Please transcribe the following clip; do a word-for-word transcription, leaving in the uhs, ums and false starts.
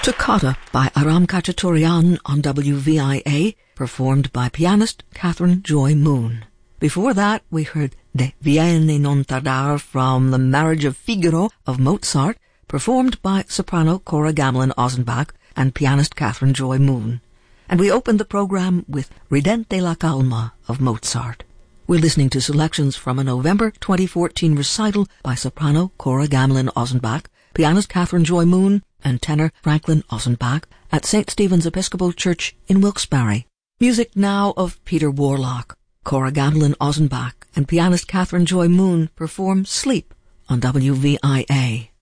Toccata by Aram Khachaturian on W V I A, performed by pianist Catherine Joy Moon. Before that, we heard De Vieni non tardare from The Marriage of Figaro of Mozart, performed by soprano Cora Gamlin-Ozenbach and pianist Catherine Joy Moon. And we opened the program with Ridente la Calma of Mozart. We're listening to selections from a November twenty fourteen recital by soprano Cora Gamlin-Ozenbach, pianist Catherine Joy Moon, and tenor Franklin Ozenbach at Saint Stephen's Episcopal Church in Wilkes-Barre. Music now of Peter Warlock. Cora Gamlin-Ozenbach and pianist Catherine Joy Moon perform Sleep on W V I A.